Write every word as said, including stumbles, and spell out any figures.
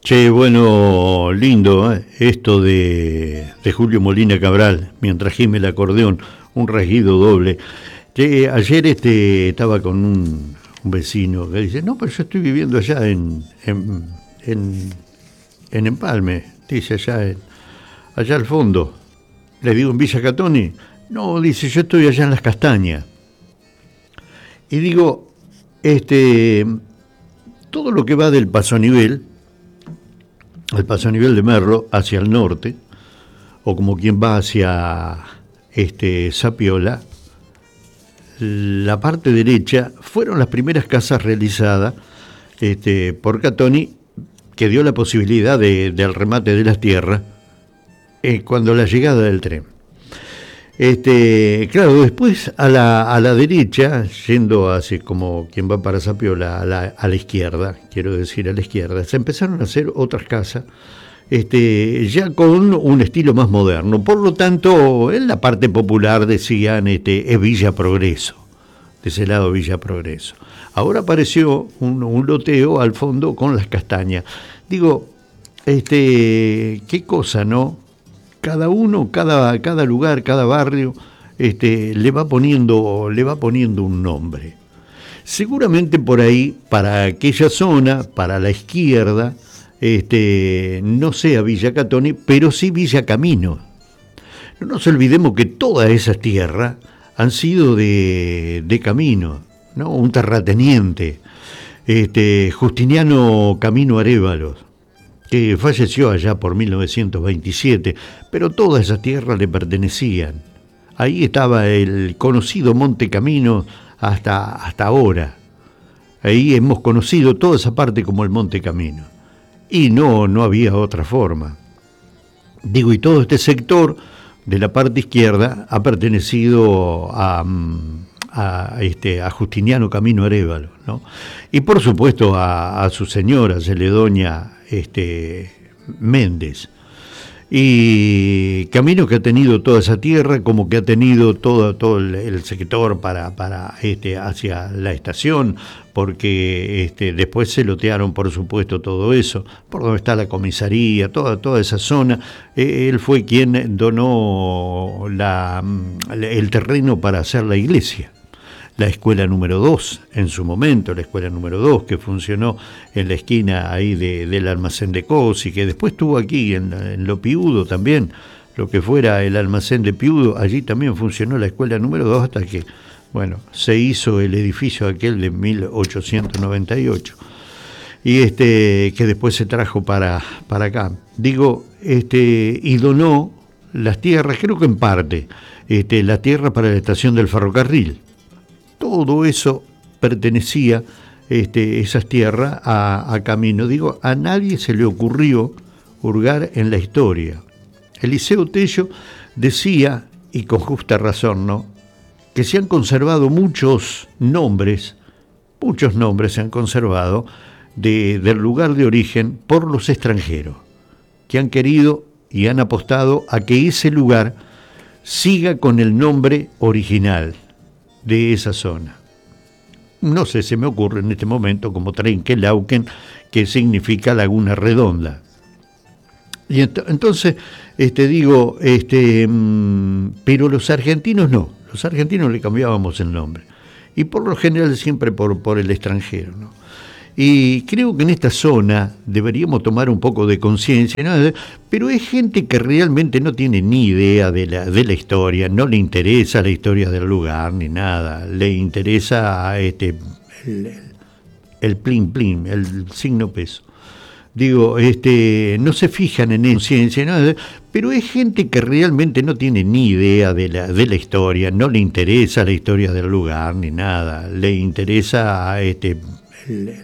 Che, bueno, lindo, ¿eh? Esto de, de Julio Molina Cabral, mientras gime el acordeón, un rasguido doble. Che, ayer este, estaba con un, un vecino que dice, no, pero yo estoy viviendo allá en, en, en, en Empalme, dice allá, en, allá al fondo. Le digo, en Villa Catoni. No, dice, yo estoy allá en Las Castañas. Y digo, este, todo lo que va del Paso Nivel, el paso a nivel de Merlo hacia el norte, o como quien va hacia este, Sapiola, la parte derecha fueron las primeras casas realizadas este, por Catoni, que dio la posibilidad de, del remate de las tierras eh, cuando la llegada del tren. Este, claro, después a la, a la derecha, yendo así como quien va para Sapiola, a la, a la izquierda, quiero decir a la izquierda, se empezaron a hacer otras casas, este, ya con un estilo más moderno. Por lo tanto, en la parte popular decían, este, es Villa Progreso, de ese lado Villa Progreso. Ahora apareció un, un loteo al fondo con Las Castañas. Digo, este, qué cosa, ¿no? Cada uno, cada, cada lugar, cada barrio, este, le va poniendo, le va poniendo un nombre. Seguramente por ahí, para aquella zona, para la izquierda, este, no sea Villa Catoni, pero sí Villa Camino. No nos olvidemos que todas esas tierras han sido de, de Camino, ¿no? Un terrateniente, este, Justiniano Camino Arévalos, que falleció allá por mil novecientos veintisiete, pero todas esas tierras le pertenecían. Ahí estaba el conocido Monte Camino hasta, hasta ahora. Ahí hemos conocido toda esa parte como el Monte Camino. Y no, no había otra forma. Digo, y todo este sector de la parte izquierda ha pertenecido a, a, este, a Justiniano Camino Arévalo, ¿no? Y por supuesto a, a su señora, Celedonia Este, Méndez, y Camino que ha tenido toda esa tierra, como que ha tenido todo, todo el, el sector para, para este, hacia la estación, porque este, después se lotearon, por supuesto, todo eso, por donde está la comisaría, toda, toda esa zona. Eh, él fue quien donó la, el terreno para hacer la iglesia. La escuela número dos, en su momento, la escuela número dos, que funcionó en la esquina ahí de, del almacén de Cosi, que después estuvo aquí en, en Lo Piudo también, lo que fuera el almacén de Piudo, allí también funcionó la escuela número dos hasta que, bueno, se hizo el edificio aquel de mil ochocientos noventa y ocho, y este, que después se trajo para, para acá. Digo, este, y donó las tierras, creo que en parte, este, la tierra para la estación del ferrocarril. Todo eso pertenecía, este, esas tierras, a, a Camino. Digo, a nadie se le ocurrió hurgar en la historia. Eliseo Tello decía, y con justa razón, ¿no?, que se han conservado muchos nombres, muchos nombres se han conservado de, del lugar de origen por los extranjeros, que han querido y han apostado a que ese lugar siga con el nombre original de esa zona. No sé, se me ocurre en este momento como Trenquelauquen, que significa laguna redonda. Y ent- entonces, este, digo, este, mmm, pero los argentinos no, los argentinos le cambiábamos el nombre, y por lo general siempre por, por el extranjero, ¿no? Y creo que en esta zona deberíamos tomar un poco de conciencia, ¿no? Pero es gente que realmente no tiene ni idea de la, de la historia, no le interesa la historia del lugar ni nada, le interesa este, el, el plin plin, el signo peso. Digo, este, no se fijan en esa conciencia, ¿no? Pero es gente que realmente no tiene ni idea de la, de la historia, no le interesa la historia del lugar ni nada, le interesa este, el,